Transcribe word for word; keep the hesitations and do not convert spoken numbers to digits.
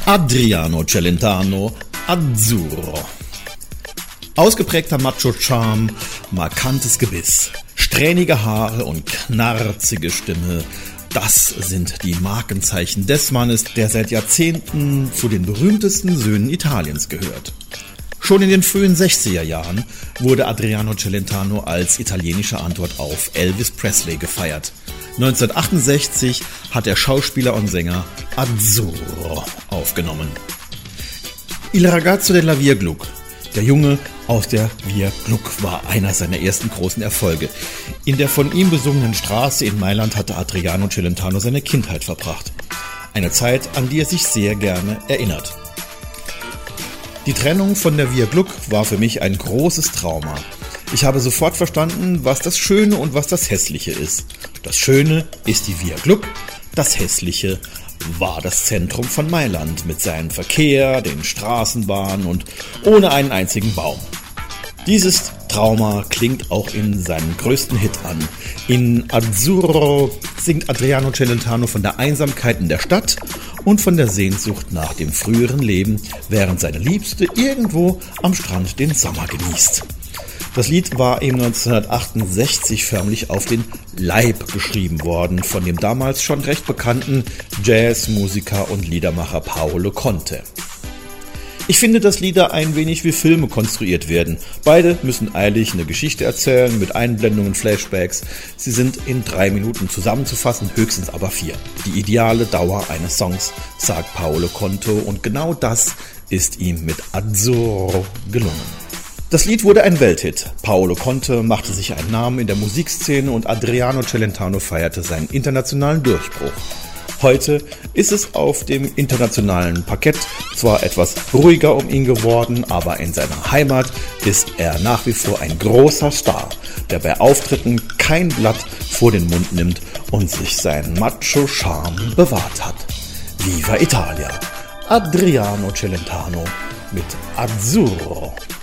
Adriano Celentano, Azzurro. Ausgeprägter Macho-Charme, markantes Gebiss, strähnige Haare und knarzige Stimme, das sind die Markenzeichen des Mannes, der seit Jahrzehnten zu den berühmtesten Söhnen Italiens gehört. Schon in den frühen sechziger Jahren wurde Adriano Celentano als italienische Antwort auf Elvis Presley gefeiert. neunzehnhundertachtundsechzig hat der Schauspieler und Sänger Azzurro aufgenommen. Il ragazzo della Via Gluck, der Junge aus der Via Gluck, war einer seiner ersten großen Erfolge. In der von ihm besungenen Straße in Mailand hatte Adriano Celentano seine Kindheit verbracht. Eine Zeit, an die er sich sehr gerne erinnert. Die Trennung von der Via Gluck war für mich ein großes Trauma. Ich habe sofort verstanden, was das Schöne und was das Hässliche ist. Das Schöne ist die Via Gluck, das Hässliche war das Zentrum von Mailand mit seinem Verkehr, den Straßenbahnen und ohne einen einzigen Baum. Dieses Trauma klingt auch in seinem größten Hit an. In Azzurro singt Adriano Celentano von der Einsamkeit in der Stadt und von der Sehnsucht nach dem früheren Leben, während seine Liebste irgendwo am Strand den Sommer genießt. Das Lied war ihm neunzehnhundertachtundsechzig förmlich auf den Leib geschrieben worden von dem damals schon recht bekannten Jazzmusiker und Liedermacher Paolo Conte. Ich finde, dass Lieder ein wenig wie Filme konstruiert werden. Beide müssen eilig eine Geschichte erzählen mit Einblendungen, Flashbacks. Sie sind in drei Minuten zusammenzufassen, höchstens aber vier. Die ideale Dauer eines Songs, sagt Paolo Conte, und genau das ist ihm mit Azzurro gelungen. Das Lied wurde ein Welthit. Paolo Conte machte sich einen Namen in der Musikszene und Adriano Celentano feierte seinen internationalen Durchbruch. Heute ist es auf dem internationalen Parkett zwar etwas ruhiger um ihn geworden, aber in seiner Heimat ist er nach wie vor ein großer Star, der bei Auftritten kein Blatt vor den Mund nimmt und sich seinen Macho-Charme bewahrt hat. Viva Italia! Adriano Celentano mit Azzurro.